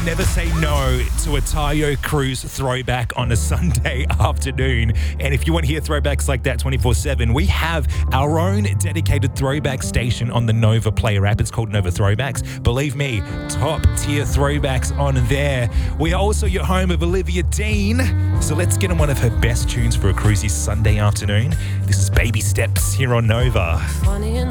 never say no to a Tayo Cruz throwback on a Sunday afternoon. And if you want to hear throwbacks like that 24/7, we have our own dedicated throwback station on the Nova Player app. It's called Nova Throwbacks. Believe me, top tier throwbacks on there. We are also your home of Olivia Dean. So let's get on one of her best tunes for a cruisy Sunday afternoon. This is Baby Steps here on Nova. Funny